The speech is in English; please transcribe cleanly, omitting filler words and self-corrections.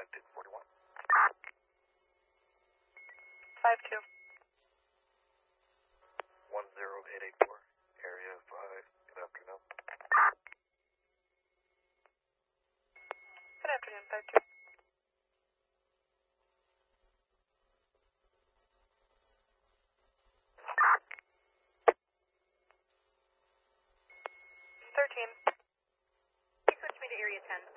41. 52. 10884, area 5. Good afternoon. Good afternoon, 52. 13. Please switch me to area 10.